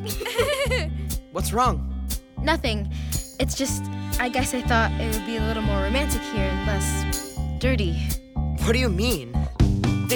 What's wrong? Nothing. It's just, I guess I thought it would be a little more romantic here and less dirty. What do you mean?